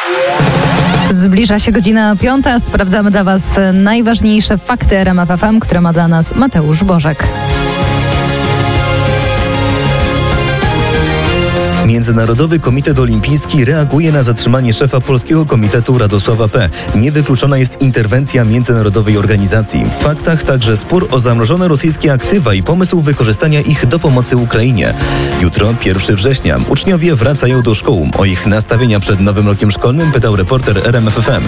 Zbliża się godzina 5. Sprawdzamy dla Was najważniejsze fakty RMF FM, które ma dla nas Mateusz Bożek. Międzynarodowy Komitet Olimpijski reaguje na zatrzymanie szefa Polskiego Komitetu Radosława P. Niewykluczona jest interwencja międzynarodowej organizacji. W faktach także spór o zamrożone rosyjskie aktywa i pomysł wykorzystania ich do pomocy Ukrainie. Jutro, 1 września, uczniowie wracają do szkół. O ich nastawienia przed nowym rokiem szkolnym pytał reporter RMF FM.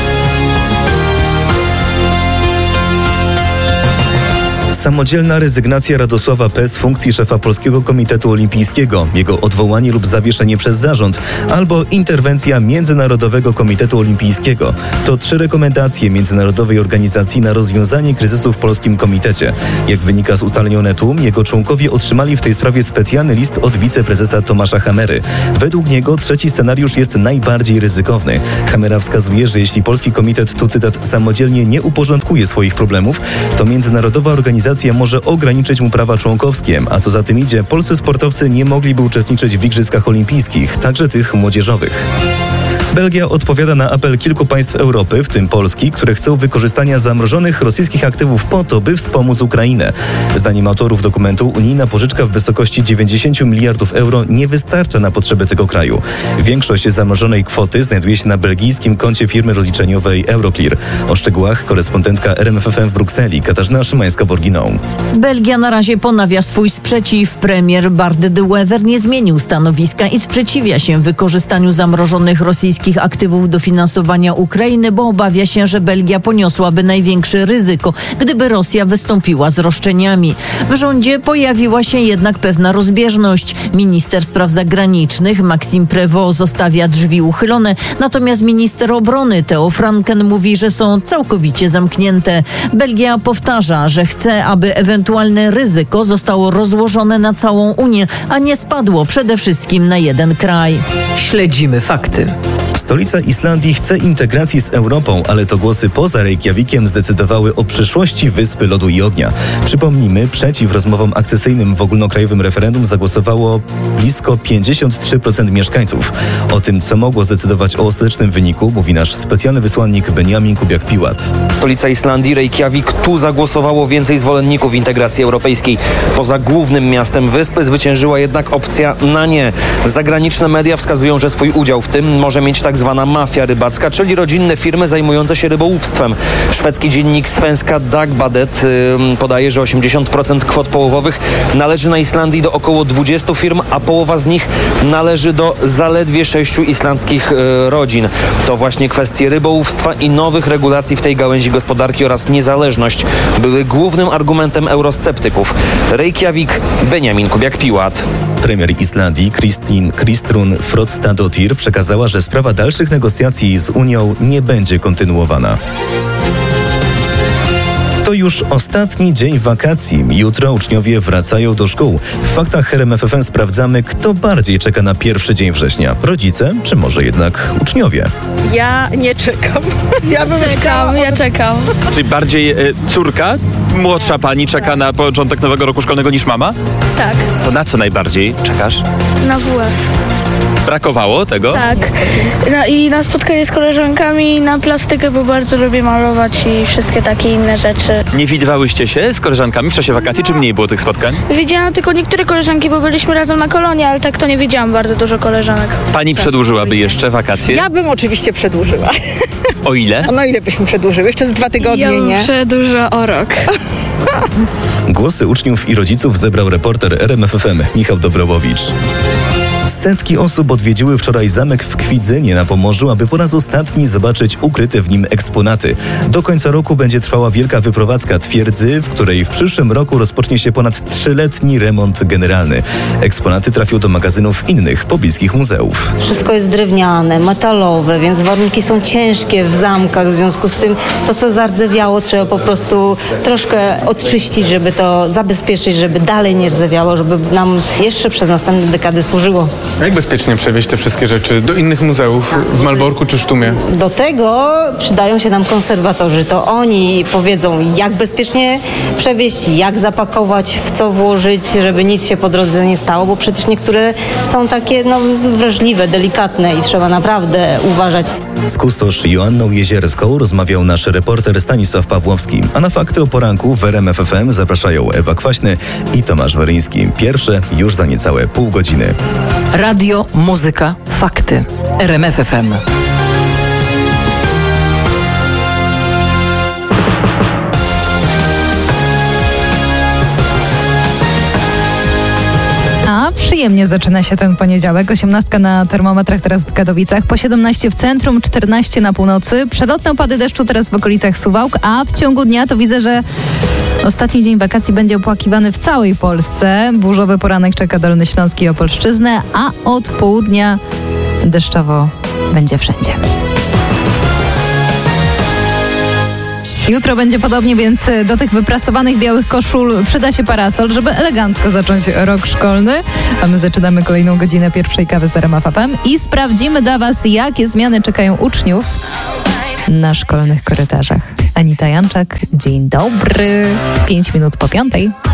Samodzielna rezygnacja Radosława P. z funkcji szefa Polskiego Komitetu Olimpijskiego, jego odwołanie lub zawieszenie przez zarząd, albo interwencja Międzynarodowego Komitetu Olimpijskiego. To 3 rekomendacje międzynarodowej organizacji na rozwiązanie kryzysu w Polskim Komitecie. Jak wynika z ustaleń Onetu, jego członkowie otrzymali w tej sprawie specjalny list od wiceprezesa Tomasza Hamery. Według niego trzeci scenariusz jest najbardziej ryzykowny. Hamera wskazuje, że jeśli Polski Komitet, tu cytat, samodzielnie nie uporządkuje swoich problemów, to międzynarodowa organizacja może ograniczyć mu prawa członkowskie, a co za tym idzie, polscy sportowcy nie mogliby uczestniczyć w Igrzyskach Olimpijskich, także tych młodzieżowych. Belgia odpowiada na apel kilku państw Europy, w tym Polski, które chcą wykorzystania zamrożonych rosyjskich aktywów po to, by wspomóc Ukrainę. Zdaniem autorów dokumentu unijna pożyczka w wysokości 90 miliardów euro nie wystarcza na potrzeby tego kraju. Większość zamrożonej kwoty znajduje się na belgijskim koncie firmy rozliczeniowej Euroclear. O szczegółach korespondentka RMF FM w Brukseli Katarzyna Szymańska-Borginą. Belgia na razie ponawia swój sprzeciw. Premier Bart de Wever nie zmienił stanowiska i sprzeciwia się wykorzystaniu zamrożonych rosyjskich aktywów do finansowania Ukrainy, bo obawia się, że Belgia poniosłaby największe ryzyko, gdyby Rosja wystąpiła z roszczeniami. W rządzie pojawiła się jednak pewna rozbieżność. Minister spraw zagranicznych Maxime Prévost zostawia drzwi uchylone, natomiast minister obrony Theo Franken mówi, że są całkowicie zamknięte. Belgia powtarza, że chce, aby ewentualne ryzyko zostało rozłożone na całą Unię, a nie spadło przede wszystkim na jeden kraj. Śledzimy fakty. Stolica Islandii chce integracji z Europą, ale to głosy poza Reykjavikiem zdecydowały o przyszłości Wyspy Lodu i Ognia. Przypomnijmy, przeciw rozmowom akcesyjnym w ogólnokrajowym referendum zagłosowało blisko 53% mieszkańców. O tym, co mogło zdecydować o ostatecznym wyniku, mówi nasz specjalny wysłannik Benjamin Kubiak-Piłat. Stolica Islandii, Reykjavik, tu zagłosowało więcej zwolenników integracji europejskiej. Poza głównym miastem wyspy zwyciężyła jednak opcja na nie. Zagraniczne media wskazują, że swój udział w tym może mieć tak zwana mafia rybacka, czyli rodzinne firmy zajmujące się rybołówstwem. Szwedzki dziennik Svenska Dagbladet podaje, że 80% kwot połowowych należy na Islandii do około 20 firm, a połowa z nich należy do zaledwie 6 islandzkich rodzin. To właśnie kwestie rybołówstwa i nowych regulacji w tej gałęzi gospodarki oraz niezależność były głównym argumentem eurosceptyków. Reykjavik, Benjamin Kubiak-Piłat. Premier Islandii Kristrún Frostadóttir przekazała, że sprawa dalszych negocjacji z Unią nie będzie kontynuowana. To już ostatni dzień wakacji. Jutro uczniowie wracają do szkół. W faktach RMF FM sprawdzamy, kto bardziej czeka na pierwszy dzień września. Rodzice, czy może jednak uczniowie? Ja nie czekam. Ja czekam. Czyli bardziej córka, młodsza pani czeka na początek nowego roku szkolnego niż mama? Tak, To na co najbardziej czekasz? na WF. Brakowało tego? Tak. I na spotkanie z koleżankami, na plastykę, bo bardzo lubię malować i wszystkie takie inne rzeczy. Nie widywałyście się z koleżankami w czasie wakacji, czy mniej było tych spotkań? Widziałam tylko niektóre koleżanki, bo byliśmy razem na kolonie, ale tak to nie widziałam bardzo dużo koleżanek. Pani przedłużyłaby jeszcze wakacje? Ja bym oczywiście przedłużyła. O ile? No ile byśmy przedłużyły? Jeszcze z 2 tygodnie, nie? Przedłużę o rok. Głosy uczniów i rodziców zebrał reporter RMF FM Michał Dobrowowicz. Setki osób odwiedziły wczoraj zamek w Kwidzynie na Pomorzu, aby po raz ostatni zobaczyć ukryte w nim eksponaty. Do końca roku będzie trwała wielka wyprowadzka twierdzy, w której w przyszłym roku rozpocznie się ponad 3-letni remont generalny. Eksponaty trafią do magazynów innych pobliskich muzeów. Wszystko jest drewniane, metalowe, więc warunki są ciężkie w zamkach. W związku z tym to, co zardzewiało, trzeba po prostu troszkę odczyścić, żeby to zabezpieczyć, żeby dalej nie rdzewiało, żeby nam jeszcze przez następne dekady służyło. A jak bezpiecznie przewieźć te wszystkie rzeczy do innych muzeów w Malborku czy Sztumie? Do tego przydają się nam konserwatorzy. To oni powiedzą, jak bezpiecznie przewieźć, jak zapakować, w co włożyć, żeby nic się po drodze nie stało, bo przecież niektóre są takie wrażliwe, delikatne i trzeba naprawdę uważać. Z kustosz Joanną Jezierską rozmawiał nasz reporter Stanisław Pawłowski. A na fakty o poranku w RMF FM zapraszają Ewa Kwaśny i Tomasz Weryński. Pierwsze już za niecałe pół godziny. Radio, muzyka, fakty. RMF FM. A przyjemnie zaczyna się ten poniedziałek. 18 na termometrach teraz w Katowicach, po 17 w centrum, 14 na północy. Przelotne opady deszczu teraz w okolicach Suwałk, a w ciągu dnia to widzę, że ostatni dzień wakacji będzie opłakiwany w całej Polsce. Burzowy poranek czeka Dolny Śląsk i Opolszczyznę, a od południa deszczowo będzie wszędzie. Jutro będzie podobnie, więc do tych wyprasowanych białych koszul przyda się parasol, żeby elegancko zacząć rok szkolny. A my zaczynamy kolejną godzinę pierwszej kawy z RMF FM i sprawdzimy dla Was, jakie zmiany czekają uczniów na szkolnych korytarzach. Anita Janczak, dzień dobry. 5 minut po 5.